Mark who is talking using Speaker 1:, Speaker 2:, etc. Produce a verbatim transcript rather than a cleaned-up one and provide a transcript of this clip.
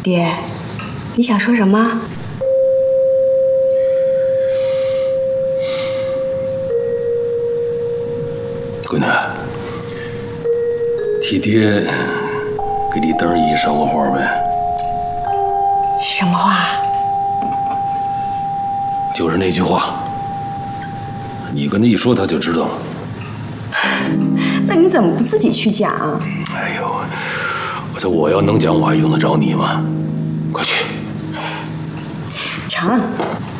Speaker 1: 爹，你想说什么？
Speaker 2: 闺女，替爹给李登姨捎个话呗。
Speaker 1: 什么话？
Speaker 2: 就是那句话，你跟他一说，他就知道了。
Speaker 1: 那你怎么不自己去讲？
Speaker 2: 哎呦，我这我要能讲，我还用得着你吗？快去。
Speaker 1: 成。